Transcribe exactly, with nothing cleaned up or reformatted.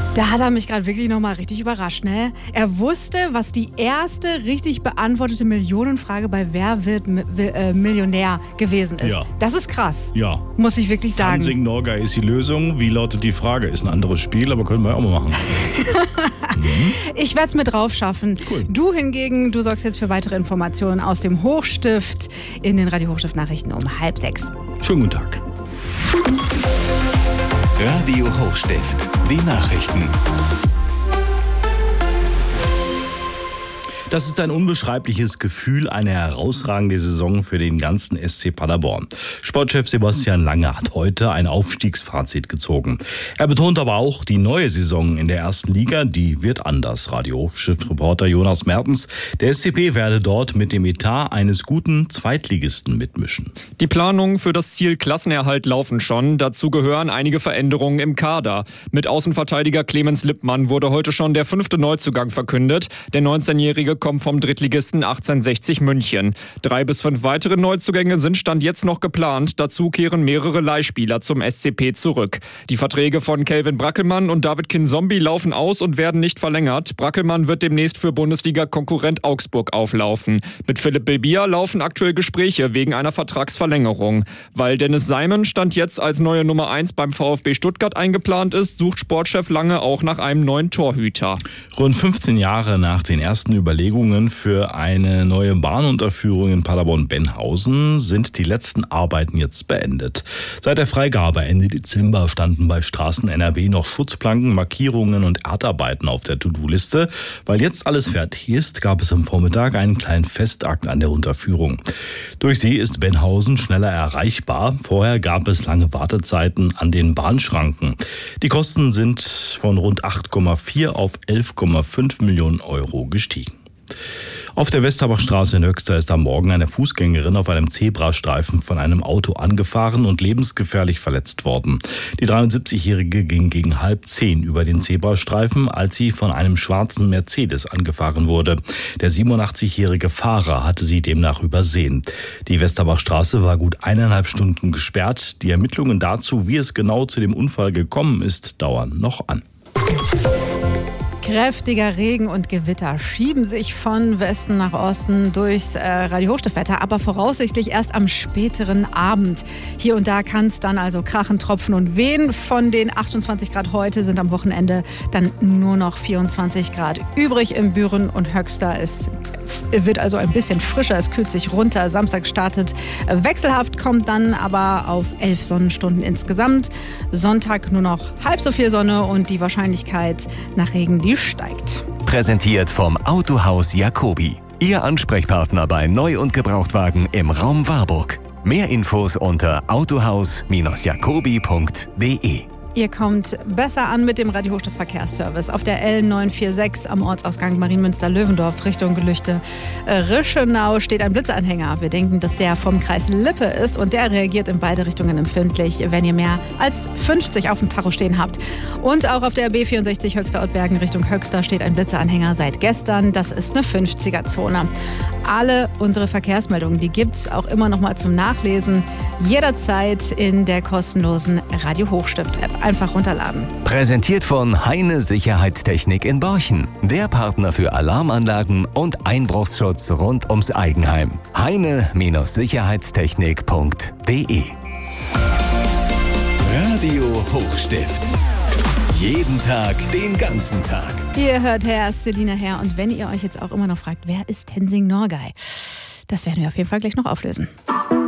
Da hat er mich gerade wirklich nochmal richtig überrascht, ne? Er wusste, was die erste richtig beantwortete Millionenfrage bei Wer wird Mi- äh, Millionär gewesen ist. Ja. Das ist krass. Ja. Muss ich wirklich sagen. Tenzing Norgay ist die Lösung. Wie lautet die Frage? Ist ein anderes Spiel, aber können wir auch mal machen. mhm. Ich werde es mit drauf schaffen. Cool. Du hingegen, du sorgst jetzt für weitere Informationen aus dem Hochstift in den Radio Hochstift Nachrichten um halb sechs. Schönen guten Tag. Radio Hochstift, die Nachrichten. Das ist ein unbeschreibliches Gefühl, eine herausragende Saison für den ganzen S C Paderborn. Sportchef Sebastian Lange hat heute ein Aufstiegsfazit gezogen. Er betont aber auch, die neue Saison in der ersten Liga, die wird anders. Radio Hochstift-Reporter Jonas Mertens, der S C P werde dort mit dem Etat eines guten Zweitligisten mitmischen. Die Planungen für das Ziel Klassenerhalt laufen schon. Dazu gehören einige Veränderungen im Kader. Mit Außenverteidiger Clemens Lippmann wurde heute schon der fünfte Neuzugang verkündet. Der neunzehnjährige kommt vom Drittligisten achtzehnhundertsechzig München. Drei bis fünf weitere Neuzugänge sind Stand jetzt noch geplant. Dazu kehren mehrere Leihspieler zum S C P zurück. Die Verträge von Kelvin Brackelmann und David Kinzombie laufen aus und werden nicht verlängert. Brackelmann wird demnächst für Bundesliga-Konkurrent Augsburg auflaufen. Mit Philipp Bilbia laufen aktuell Gespräche wegen einer Vertragsverlängerung. Weil Dennis Simon Stand jetzt als neue Nummer eins beim VfB Stuttgart eingeplant ist, sucht Sportchef Lange auch nach einem neuen Torhüter. Rund fünfzehn Jahre nach den ersten Überlegungen für eine neue Bahnunterführung in Paderborn-Benhausen sind die letzten Arbeiten jetzt beendet. Seit der Freigabe Ende Dezember standen bei Straßen N R W noch Schutzplanken, Markierungen und Erdarbeiten auf der To-Do-Liste. Weil jetzt alles fertig ist, gab es am Vormittag einen kleinen Festakt an der Unterführung. Durch sie ist Benhausen schneller erreichbar. Vorher gab es lange Wartezeiten an den Bahnschranken. Die Kosten sind von rund acht Komma vier auf elf Komma fünf Millionen Euro gestiegen. Auf der Westerbachstraße in Höxter ist am Morgen eine Fußgängerin auf einem Zebrastreifen von einem Auto angefahren und lebensgefährlich verletzt worden. Die dreiundsiebzigjährige ging gegen halb zehn über den Zebrastreifen, als sie von einem schwarzen Mercedes angefahren wurde. Der siebenundachtzigjährige Fahrer hatte sie demnach übersehen. Die Westerbachstraße war gut eineinhalb Stunden gesperrt. Die Ermittlungen dazu, wie es genau zu dem Unfall gekommen ist, dauern noch an. Kräftiger Regen und Gewitter schieben sich von Westen nach Osten durchs äh, Radio Hochstiftwetter, aber voraussichtlich erst am späteren Abend. Hier und da kann es dann also krachen, tropfen und wehen. Von den achtundzwanzig Grad heute sind am Wochenende dann nur noch vierundzwanzig Grad übrig in Büren und Höxter. Es wird also ein bisschen frischer, es kühlt sich runter. Samstag startet wechselhaft, kommt dann aber auf elf Sonnenstunden insgesamt. Sonntag nur noch halb so viel Sonne und die Wahrscheinlichkeit nach Regen, die steigt. Präsentiert vom Autohaus Jacobi. Ihr Ansprechpartner bei Neu- und Gebrauchtwagen im Raum Warburg. Mehr Infos unter autohaus Jacobi punkt de. Ihr kommt besser an mit dem Radio Hochstift Verkehrsservice. Auf der L neun vier sechs am Ortsausgang Marienmünster-Löwendorf Richtung Gelüchte Rischenau steht ein Blitzeanhänger. Wir denken, dass der vom Kreis Lippe ist und der reagiert in beide Richtungen empfindlich, wenn ihr mehr als fünfzig auf dem Tacho stehen habt. Und auch auf der B vierundsechzig Höxter-Ottbergen Richtung Höxter steht ein Blitzeanhänger seit gestern. Das ist eine fünfziger-Zone. Alle unsere Verkehrsmeldungen, die gibt es auch immer noch mal zum Nachlesen. Jederzeit in der kostenlosen Radio Hochstift-App. Einfach runterladen. Präsentiert von Heine Sicherheitstechnik in Borchen. Der Partner für Alarmanlagen und Einbruchsschutz rund ums Eigenheim. heine Sicherheitstechnik punkt de. Radio Hochstift. Jeden Tag, den ganzen Tag. Ihr hört Herr Selina Herr und wenn ihr euch jetzt auch immer noch fragt, wer ist Tenzing Norgay? Das werden wir auf jeden Fall gleich noch auflösen.